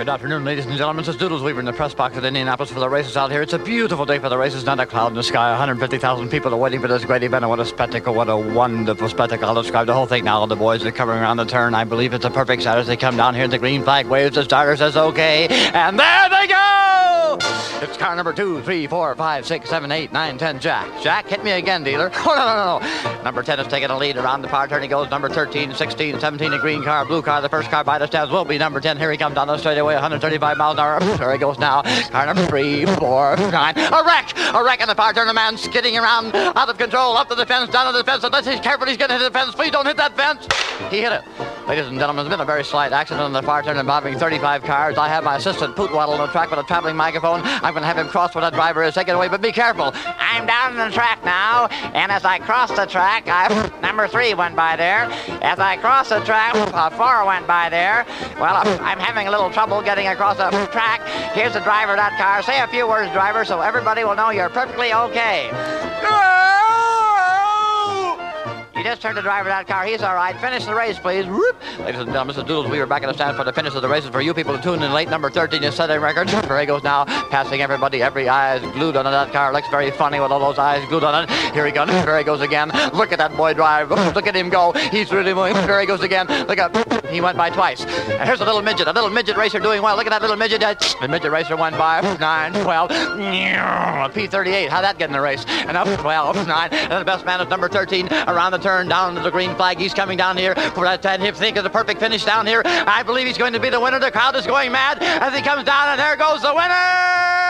Good afternoon, ladies and gentlemen. This is Doodles Weaver in the press box at Indianapolis for the races out here. It's a beautiful day for the races, not a cloud in the sky. 150,000 people are waiting for this great event, and what a spectacle, what a wonderful spectacle. I'll describe the whole thing now. All the boys are coming around the turn. I believe it's a perfect start as they come down here. The green flag waves, the starter says okay, and there they go! It's car number 2, 3, 4, 5, 6, 7, 8, 9, 10, Jack. Jack, hit me again, dealer. Oh, no. Number 10 is taking a lead around the far turn. He goes number 13, 16, 17, a green car, blue car. The first car by the steps will be number 10. Here he comes down the straightaway, 135 miles an hour. There he goes now. Car number 3, 4, 9. A wreck in the far turn. A man skidding around, out of control, up to the fence, down to the fence. Unless he's careful, he's going to hit the fence. Please don't hit that fence. He hit it. Ladies and gentlemen, there's been a very slight accident on the far turn involving 35 cars. I have my assistant Pootwaddle on the track with a traveling microphone. I'm going to have him cross where that driver is. Take it away, but be careful. I'm down on the track now, and as I cross the track, number 3 went by there. As I cross the track, 4 went by there. Well, I'm having a little trouble getting across the track. Here's the driver of that car. Say a few words, driver, so everybody will know you're perfectly okay. You just turned the driver of that car. He's all right. Finish the race, please. Whoop. Ladies and gentlemen, Mr. Doodles, we are back in the stand for the finish of the races. For you people who tuned in late, number 13 is setting records. There he goes now, passing everybody. Every eye is glued on that car. Looks very funny with all those eyes glued on it. Here he goes. There he goes again. Look at that boy drive. Look at him go. He's really moving. There he goes again. Look at, he went by twice. And here's a little midget racer doing well. Look at that little midget. The midget racer went by 9, 12, P38. How'd that get in the race? And up 12, 9. And the best man is number 13 around the turn down to the green flag. He's coming down here for that 10. If you think of the perfect finish down here, I believe he's going to be the winner. The crowd is going mad as he comes down, and there goes the winner!